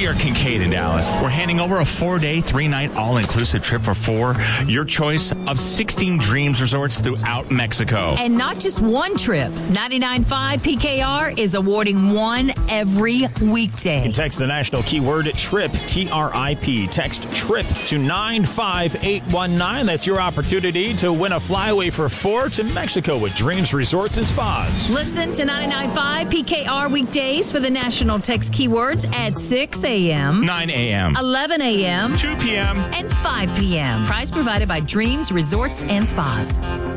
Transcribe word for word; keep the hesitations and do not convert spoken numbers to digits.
We are Kincaid in Dallas. We're handing over a four-day, three-night, all-inclusive trip for four. Your choice of sixteen Dreams resorts throughout Mexico. And not just one trip. ninety-nine point five P K R is awarding one every weekday. You can text the national keyword TRIP, T R I P. Text TRIP to nine five eight one nine. That's your opportunity to win a flyaway for four to Mexico with Dreams Resorts and Spas. Listen to ninety-nine point five P K R weekdays for the national text keywords at six a.m., nine a.m., eleven a.m., two p.m., and five p.m. Prize provided by Dreams Resorts and Spas.